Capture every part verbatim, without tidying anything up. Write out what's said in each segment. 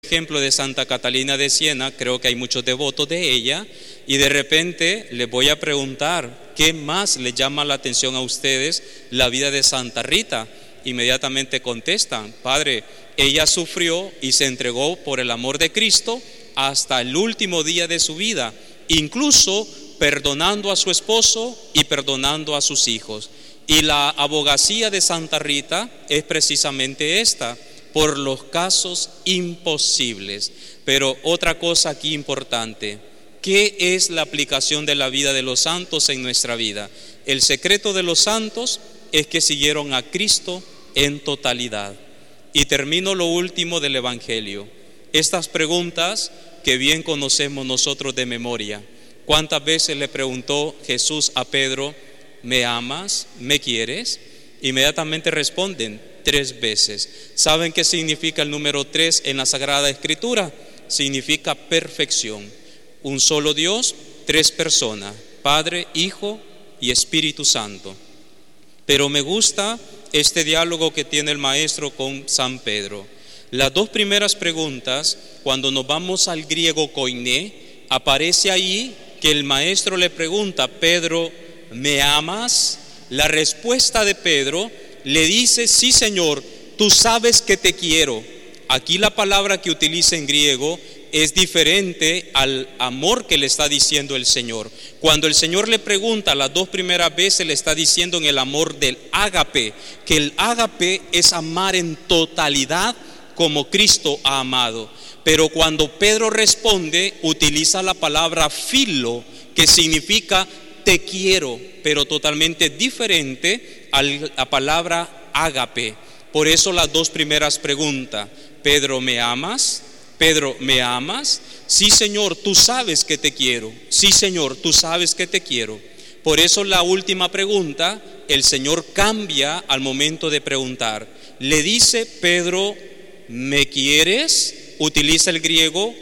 ejemplo de Santa Catalina de Siena, creo que hay muchos devotos de ella, y de repente les voy a preguntar, ¿qué más les llama la atención a ustedes la vida de Santa Rita? Inmediatamente contestan, Padre, ella sufrió y se entregó por el amor de Cristo hasta el último día de su vida, incluso perdonando a su esposo y perdonando a sus hijos. Y la abogacía de Santa Rita es precisamente esta, por los casos imposibles. Pero otra cosa aquí importante, ¿qué es la aplicación de la vida de los santos en nuestra vida? El secreto de los santos es que siguieron a Cristo en totalidad. Y termino lo último del Evangelio. Estas preguntas que bien conocemos nosotros de memoria. ¿Cuántas veces le preguntó Jesús a Pedro, ¿me amas? ¿Me quieres? Inmediatamente responden, tres veces. ¿Saben qué significa el número tres en la Sagrada Escritura? Significa perfección. Un solo Dios, tres personas, Padre, Hijo y Espíritu Santo. Pero me gusta este diálogo que tiene el maestro con San Pedro. Las dos primeras preguntas, cuando nos vamos al griego koiné, aparece ahí que el maestro le pregunta, Pedro, ¿me amas? La respuesta de Pedro le dice, sí Señor, tú sabes que te quiero. Aquí la palabra que utiliza en griego es diferente al amor que le está diciendo el Señor. Cuando el Señor le pregunta las dos primeras veces, le está diciendo en el amor del ágape, que el ágape es amar en totalidad como Cristo ha amado. Pero cuando Pedro responde, utiliza la palabra filo, que significa te quiero, pero totalmente diferente a la palabra ágape. Por eso las dos primeras preguntas, Pedro, ¿me amas? Pedro, ¿me amas? Sí, Señor, tú sabes que te quiero. Sí, Señor, tú sabes que te quiero. Por eso la última pregunta, el Señor cambia al momento de preguntar. Le dice Pedro, ¿me quieres? Utiliza el griego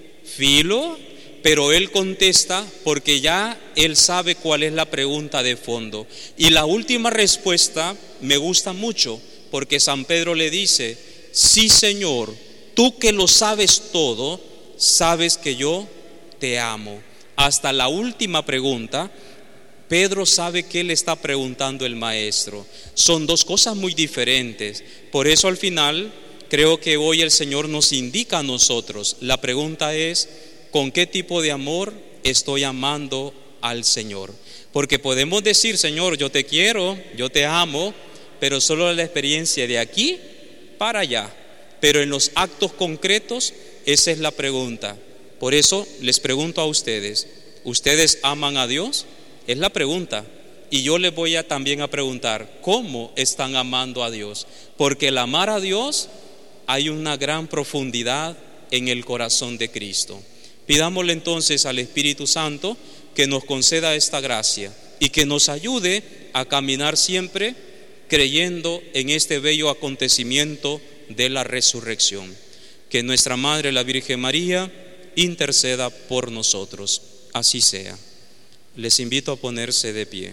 filo, pero él contesta porque ya él sabe cuál es la pregunta de fondo. Y la última respuesta me gusta mucho porque San Pedro le dice, sí Señor, tú que lo sabes todo, sabes que yo te amo. Hasta la última pregunta, Pedro sabe qué le está preguntando el maestro. Son dos cosas muy diferentes. Por eso al final creo que hoy el Señor nos indica a nosotros. La pregunta es, ¿con qué tipo de amor estoy amando al Señor? Porque podemos decir, Señor, yo te quiero, yo te amo, pero solo la experiencia de aquí para allá. Pero en los actos concretos, esa es la pregunta. Por eso les pregunto a ustedes, ¿ustedes aman a Dios? Es la pregunta. Y yo les voy a también a preguntar, ¿cómo están amando a Dios? Porque el amar a Dios hay una gran profundidad en el corazón de Cristo. Pidámosle entonces al Espíritu Santo que nos conceda esta gracia y que nos ayude a caminar siempre creyendo en este bello acontecimiento de la resurrección. Que nuestra Madre, la Virgen María, interceda por nosotros. Así sea. Les invito a ponerse de pie.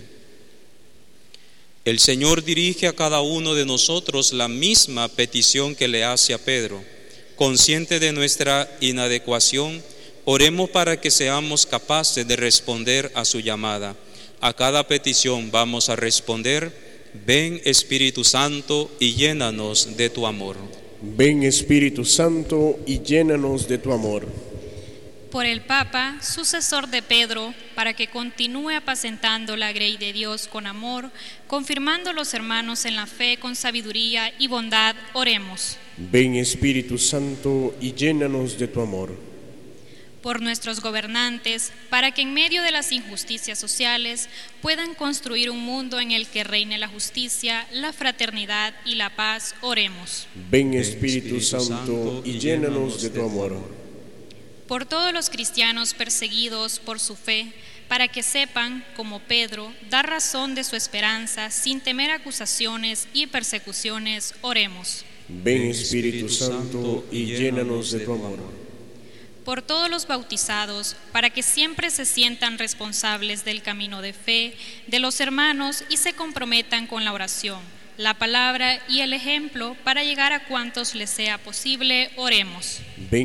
El Señor dirige a cada uno de nosotros la misma petición que le hace a Pedro. Consciente de nuestra inadecuación, oremos para que seamos capaces de responder a su llamada. A cada petición vamos a responder, ven Espíritu Santo y llénanos de tu amor. Ven Espíritu Santo y llénanos de tu amor. Por el Papa, sucesor de Pedro, para que continúe apacentando la grey de Dios con amor, confirmando a los hermanos en la fe con sabiduría y bondad, oremos. Ven Espíritu Santo y llénanos de tu amor. Por nuestros gobernantes, para que en medio de las injusticias sociales puedan construir un mundo en el que reine la justicia, la fraternidad y la paz, oremos. Ven Espíritu Santo y llénanos de tu amor. Por todos los cristianos perseguidos por su fe, para que sepan, como Pedro, dar razón de su esperanza sin temer acusaciones y persecuciones, oremos. Ven Espíritu Santo y llénanos de tu amor. Por todos los bautizados, para que siempre se sientan responsables del camino de fe de los hermanos y se comprometan con la oración, la palabra y el ejemplo para llegar a cuantos les sea posible. Oremos.